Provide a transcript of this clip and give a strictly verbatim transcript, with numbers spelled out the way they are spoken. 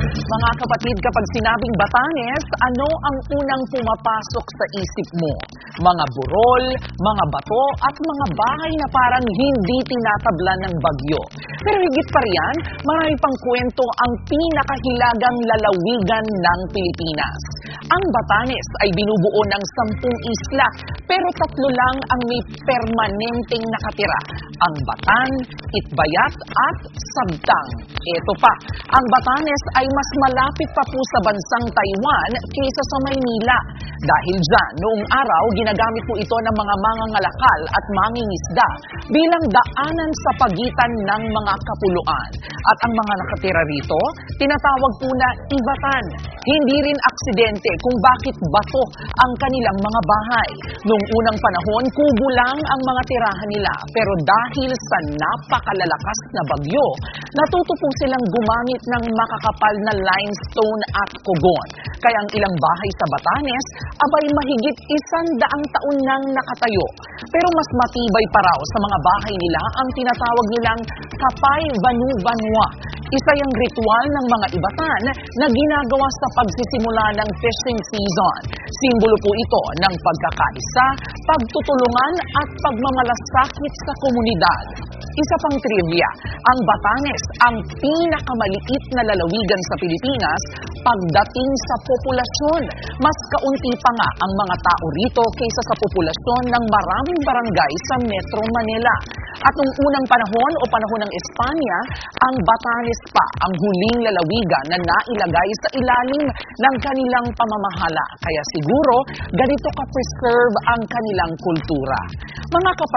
Mga kapatid, kapag sinabing Batanes, ano ang unang pumapasok sa isip mo? Mga burol, mga bato, at mga bahay na parang hindi tinatablan ng bagyo. Pero higit pa riyan, marami pang kwento ang pinakahilagang lalawigan ng Pilipinas. Ang Batanes ay binubuo ng sampung isla, pero tatlo lang ang may permanenteng nakatira. Ang Batan, Itbayat at Sabtang. Ito pa, ang Batanes ay mas malapit pa po sa bansang Taiwan kaysa sa Maynila. Dahil dyan, noong araw, ginagamit po ito ng mga mangangalakal at mangingisda bilang daanan sa pagitan ng mga kapuluan. At ang mga nakatira rito, tinatawag po na Ivatan. Hindi rin aksidente kung bakit bato ang kanilang mga bahay. Noong unang panahon, kubo lang ang mga tirahan nila. Pero dahil sa napakalalakas na bagyo, natuto po silang gumamit ng makakapal na limestone at kugon. Kaya ang ilang bahay sa Batanes, abay mahigit isang daang taon nang nakatayo. Pero mas matibay pa raw sa mga bahay nila ang tinatawag nilang Kapay Banu-Banwa. Isa yung ritual ng mga Ivatan na ginagawa sa pagsisimula ng fishing season. Simbolo po ito ng pagkakaisa, pagtutulungan at pagmamalasakit sa komunidad. Isa pang trivia, ang Batanes ang pinakamaliit na lalawigan sa Pilipinas pagdating sa populasyon. Mas kaunti pa nga ang mga tao rito kaysa sa populasyon ng maraming barangay sa Metro Manila. At noong unang panahon o panahon ng Espanya, ang Batanes pa ang huling lalawigan na nailagay sa ilalim ng kanilang pamamahala. Kaya siguro, ganito ka-preserve ang kanilang kultura. Mga kapatid,